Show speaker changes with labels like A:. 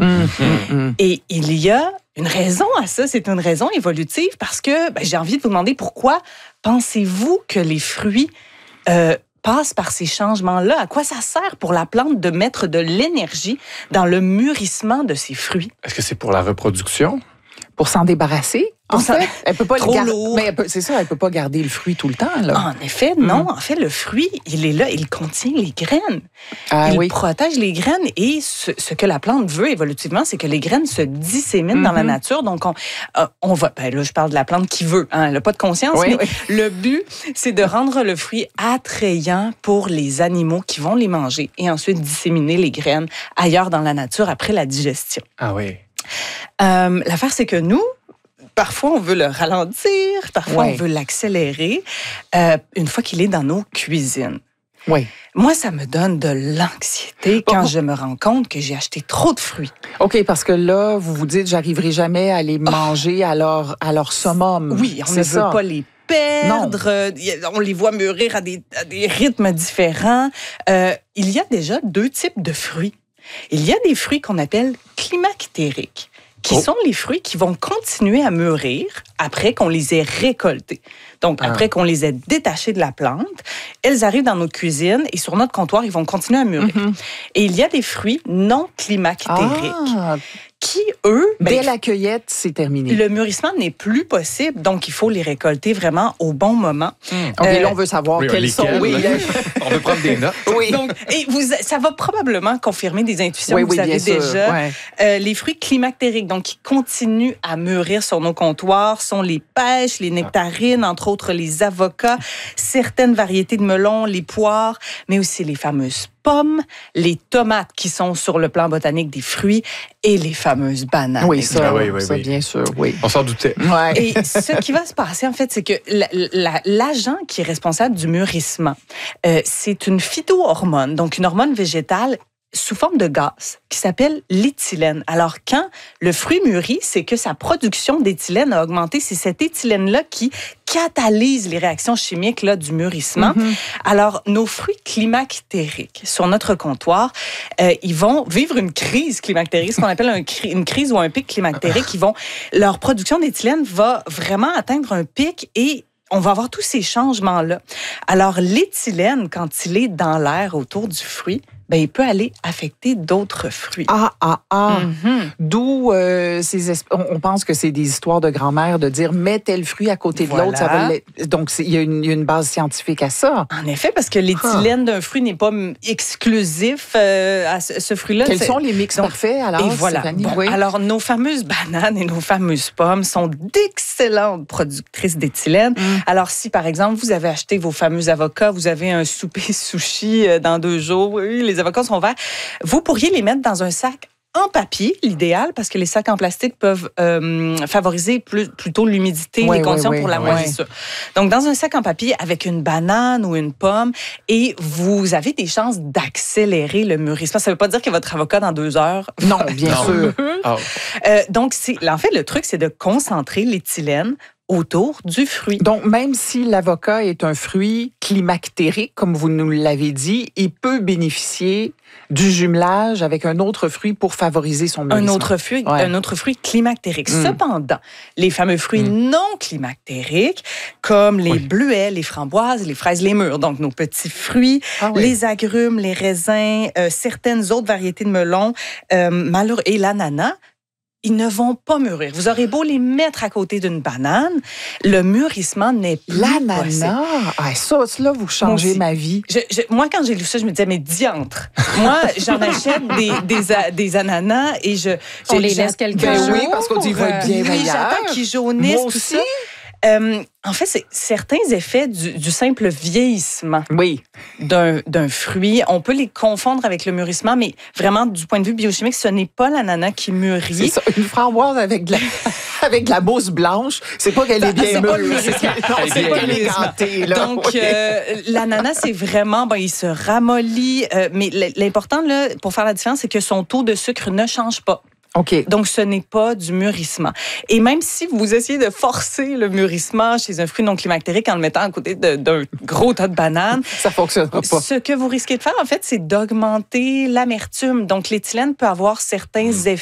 A: Et il y a une raison à ça, c'est une raison évolutive parce que j'ai envie de vous demander pourquoi pensez-vous que les fruits passent par ces changements-là? À quoi ça sert pour la plante de mettre de l'énergie dans le mûrissement de ses fruits?
B: Est-ce que c'est pour la reproduction?
C: Pour s'en débarrasser, en fait. Elle peut pas
A: Trop lourd.
C: Mais c'est ça, elle peut pas garder le fruit tout le temps, là.
A: En effet, non. En fait, le fruit, il est là, il contient les graines. Il protège les graines et ce que la plante veut évolutivement, c'est que les graines se disséminent dans la nature. Donc, on va... là, je parle de la plante qui veut. Hein, elle n'a pas de conscience, mais le but, c'est de rendre le fruit attrayant pour les animaux qui vont les manger et ensuite disséminer les graines ailleurs dans la nature après la digestion.
B: Ah oui.
A: L'affaire, c'est que nous, parfois, on veut le ralentir, parfois, on veut l'accélérer une fois qu'il est dans nos cuisines.
C: Oui.
A: Moi, ça me donne de l'anxiété quand je me rends compte que j'ai acheté trop de fruits.
C: OK, parce que là, vous vous dites, j'arriverai jamais à les manger à leur summum.
A: Oui, on ne veut pas les perdre. On les voit mûrir à des rythmes différents. Il y a déjà 2 types de fruits. Il y a des fruits qu'on appelle climactériques, qui sont les fruits qui vont continuer à mûrir après qu'on les ait récoltés. Donc, après qu'on les ait détachés de la plante, elles arrivent dans nos cuisines et sur notre comptoir, ils vont continuer à mûrir. Et il y a des fruits non climactériques qui, eux...
C: dès la cueillette, c'est terminé.
A: Le mûrissement n'est plus possible, donc il faut les récolter vraiment au bon moment.
C: OK, là, on veut savoir quels sont...
B: On veut prendre des notes.
A: Donc, et ça va probablement confirmer des intuitions que vous avez déjà. Les fruits climactériques, donc qui continuent à mûrir sur nos comptoirs, sont les pêches, les nectarines, entre autres les avocats, certaines variétés de melons, les poires, mais aussi les fameuses pommes, les tomates qui sont sur le plan botanique des fruits et les fameuses bananes.
C: Oui, ça, bien sûr, oui.
B: On s'en doutait.
A: Et ce qui va se passer, en fait, c'est que l'agent qui est responsable du mûrissement, c'est une phytohormone, donc une hormone végétale sous forme de gaz qui s'appelle l'éthylène. Alors, quand le fruit mûrit, c'est que sa production d'éthylène a augmenté. C'est cette éthylène-là qui catalyse les réactions chimiques là, du mûrissement. Alors, nos fruits climactériques sur notre comptoir, ils vont vivre une crise climactérique, ce qu'on appelle une crise ou un pic climactérique. Leur production d'éthylène va vraiment atteindre un pic et on va avoir tous ces changements-là. Alors, l'éthylène, quand il est dans l'air autour du fruit, il peut aller affecter d'autres fruits. D'où
C: on pense que c'est des histoires de grand-mère de dire mets tel fruit à côté de l'autre. Ça va donc, il y a une base scientifique à ça.
A: En effet, parce que l'éthylène d'un fruit n'est pas exclusif à ce fruit-là.
C: Quels sont les mix parfaits, alors?
A: Et voilà. Alors, nos fameuses bananes et nos fameuses pommes sont d'excellentes productrices d'éthylène. Alors, si, par exemple, vous avez acheté vos fameux avocats, vous avez un souper sushi dans 2 jours, les avocats sont verts, vous pourriez les mettre dans un sac en papier, l'idéal, parce que les sacs en plastique peuvent favoriser plutôt l'humidité, les conditions pour la moisissure. Donc, dans un sac en papier avec une banane ou une pomme, et vous avez des chances d'accélérer le mûrissement. Ça ne veut pas dire que votre avocat, dans 2 heures...
C: Non, bien sûr.
A: Donc, en fait, le truc, c'est de concentrer l'éthylène autour du fruit.
C: Donc, même si l'avocat est un fruit climactérique, comme vous nous l'avez dit, il peut bénéficier du jumelage avec un autre fruit pour favoriser son mûrissement.
A: Un autre fruit climactérique. Cependant, les fameux fruits non climactériques, comme les bleuets, les framboises, les fraises, les mûres, donc nos petits fruits, les agrumes, les raisins, certaines autres variétés de melons, et l'ananas, ils ne vont pas mûrir. Vous aurez beau les mettre à côté d'une banane, le mûrissement n'est plus possible.
C: L'ananas, ça, là, vous changez ma vie.
A: Moi, quand j'ai lu ça, je me disais, mais diantre. Moi, j'en achète des ananas et
D: on les laisse quelques jours.
C: Oui, parce qu'on dit qu'ils vont être bien meilleurs.
A: J'attends qu'ils jaunissent,
C: moi
A: tout
C: aussi.
A: ça. En fait, c'est certains effets du simple vieillissement d'un fruit. On peut les confondre avec le mûrissement, mais vraiment, du point de vue biochimique, ce n'est pas l'ananas qui mûrit.
C: C'est ça, une framboise avec de la mousse blanche, c'est pas qu'elle est bien mûre.
A: C'est pas éléganté. Donc, l'ananas, c'est vraiment, il se ramollit. Mais l'important, là, pour faire la différence, c'est que son taux de sucre ne change pas.
C: OK.
A: Donc, ce n'est pas du mûrissement. Et même si vous essayez de forcer le mûrissement chez un fruit non climactérique en le mettant à côté d'un gros tas de bananes,
C: ça fonctionnera pas.
A: Ce que vous risquez de faire, en fait, c'est d'augmenter l'amertume. Donc, l'éthylène peut avoir certains effets